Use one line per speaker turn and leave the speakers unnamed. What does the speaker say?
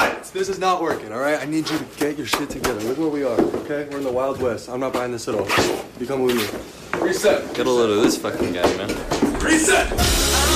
Cut! This is not working, all right? I need you to get your shit together. Look where we are, okay? We're in the Wild West. I'm not buying this at all. You come with me. Reset.
Get a load of this fucking guy, man.
Reset!